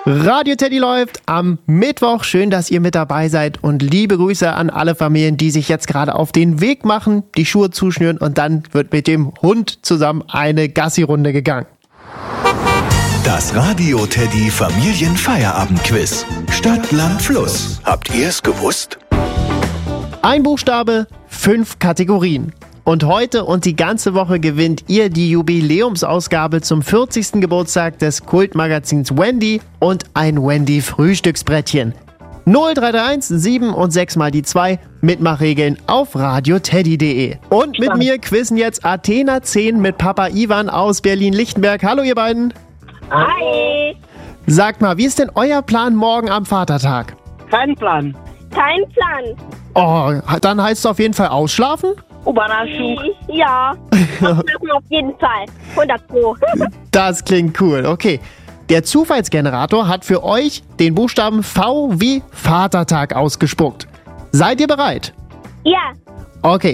Radio Teddy läuft am Mittwoch. Schön, dass ihr mit dabei seid und liebe Grüße an alle Familien, die sich jetzt gerade auf den Weg machen, die Schuhe zuschnüren und dann wird mit dem Hund zusammen eine Gassi-Runde gegangen. Das Radio Teddy Familienfeierabend-Quiz. Stadt, Land, Fluss. Habt ihr es gewusst? Ein Buchstabe, 5 Kategorien. Und heute und die ganze Woche gewinnt ihr die Jubiläumsausgabe zum 40. Geburtstag des Kultmagazins Wendy und ein Wendy-Frühstücksbrettchen. 0331 7 und 6 mal die 2, Mitmachregeln auf radioteddy.de. Und mit mir quizzen jetzt Athena 10 mit Papa Ivan aus Berlin-Lichtenberg. Hallo ihr beiden. Hi. Sagt mal, wie ist denn euer Plan morgen am Vatertag? Kein Plan. Kein Plan. Oh, dann heißt es auf jeden Fall ausschlafen? Überraschung. Ja, ausschlafen auf jeden Fall. 100%. Das klingt cool, okay. Der Zufallsgenerator hat für euch den Buchstaben V wie Vatertag ausgespuckt. Seid ihr bereit? Ja. Okay.